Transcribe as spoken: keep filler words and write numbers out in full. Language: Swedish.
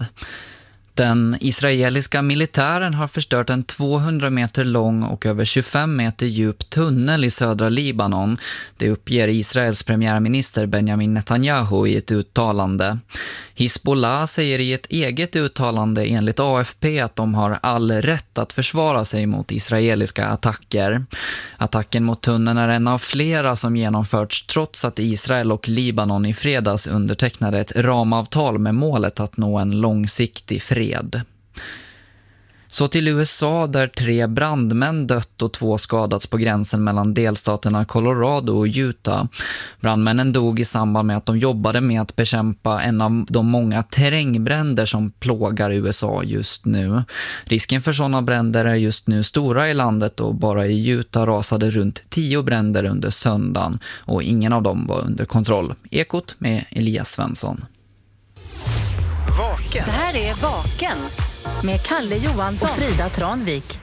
Gazaremsan. Den israeliska militären har förstört en tvåhundra meter lång och över tjugofem meter djup tunnel i södra Libanon. Det uppger Israels premiärminister Benjamin Netanyahu i ett uttalande. Hizbollah säger i ett eget uttalande enligt A F P att de har all rätt att försvara sig mot israeliska attacker. Attacken mot tunneln är en av flera som genomförts trots att Israel och Libanon i fredags undertecknade ett ramavtal med målet att nå en långsiktig fred. Så till U S A där tre brandmän dött och två skadats på gränsen mellan delstaterna Colorado och Utah. Brandmännen dog i samband med att de jobbade med att bekämpa en av de många terrängbränder som plågar U S A just nu. Risken för sådana bränder är just nu stora i landet och bara i Utah rasade runt tio bränder under söndagen och ingen av dem var under kontroll. Ekot med Elias Svensson. Vaken. Det här är Vaken med Kalle Johansson och Frida Tranvik.